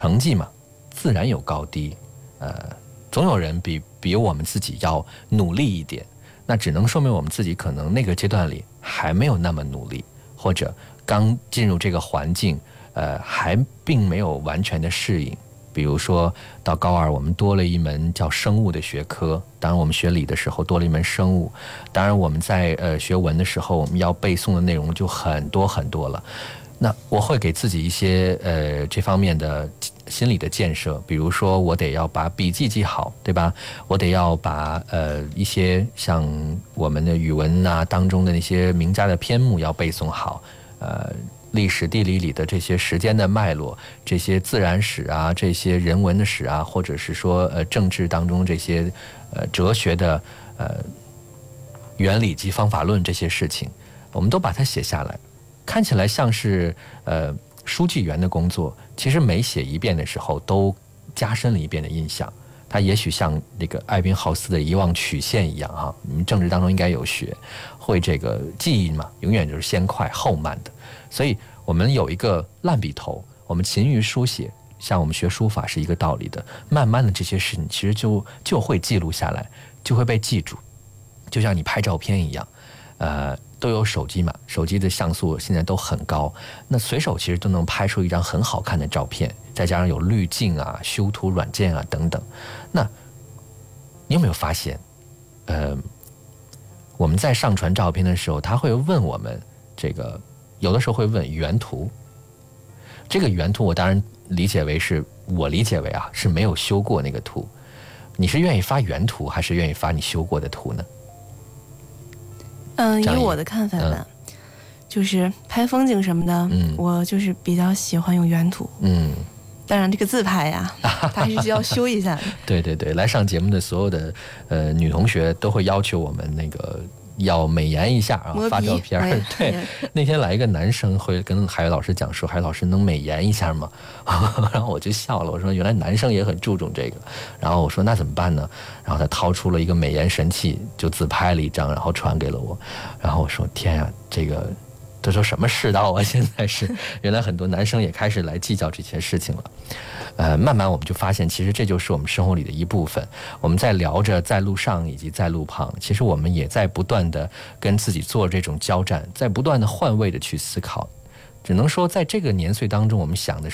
成绩嘛，自然有高低，总有人比我们自己要努力一点，那只能说明我们自己可能那个阶段里还没有那么努力，或者刚进入这个环境，还并没有完全的适应。比如说到高二，我们多了一门叫生物的学科，当然我们学理的时候多了一门生物，当然我们在学文的时候，我们要背诵的内容就很多很多了。那我会给自己一些这方面的心理的建设，比如说我得要把笔记记好，对吧？我得要把一些像我们的语文啊当中的那些名家的篇目要背诵好，历史地理里的这些时间的脉络，这些自然史啊，这些人文的史啊，或者是说政治当中这些哲学的原理及方法论这些事情，我们都把它写下来。看起来像是书记员的工作，其实每写一遍的时候都加深了一遍的印象。它也许像那个艾宾浩斯的遗忘曲线一样哈，你们政治当中应该有学会这个记忆嘛，永远就是先快后慢的。所以我们有一个烂笔头，我们勤于书写，像我们学书法是一个道理的。慢慢的这些事情其实就会记录下来，就会被记住，就像你拍照片一样，都有手机嘛，手机的像素现在都很高，那随手其实都能拍出一张很好看的照片，再加上有滤镜啊、修图软件啊等等。那你有没有发现，我们在上传照片的时候，他会问我们这个，有的时候会问原图。这个原图我当然理解为是没有修过那个图。你是愿意发原图，还是愿意发你修过的图呢？ 以我的看法吧，就是拍风景什么的，我就是比较喜欢用原图。当然这个自拍呀，它还是需要修一下的。 对对对，来上节目的所有的女同学都会要求我们那个要美颜一下啊，发照片。对，那天来一个男生会跟海宇老师讲说，海宇老师能美颜一下吗？然后我就笑了，我说原来男生也很注重这个。然后我说那怎么办呢？然后他掏出了一个美颜神器，就自拍了一张，然后传给了我。然后我说天呀，这说什么世道啊！现在是原来很多男生也开始来计较这些事情了。慢慢我们就发现，其实这就是我们生活里的一部分。我们在聊着在路上以及在路旁，其实我们也在不断的跟自己做这种交战，在不断的换位的去思考。只能说在这个年岁当中，我们想的是